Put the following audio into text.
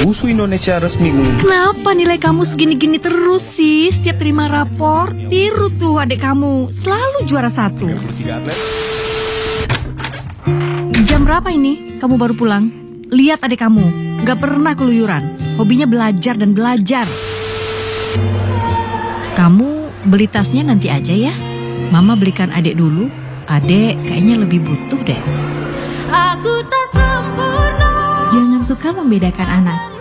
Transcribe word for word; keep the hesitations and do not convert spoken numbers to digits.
Musuh Indonesia resmi umum. Kenapa nilai kamu segini-gini terus sih? Setiap terima rapor, tiru tuh adik kamu. Selalu juara satu. Jam berapa ini kamu baru pulang? Lihat adik kamu, gak pernah keluyuran. Hobinya belajar dan belajar. Kamu beli tasnya nanti aja ya. Mama belikan adik dulu. Adik kayaknya lebih butuh deh. Aku tak sempurna. Jangan suka membedakan anak.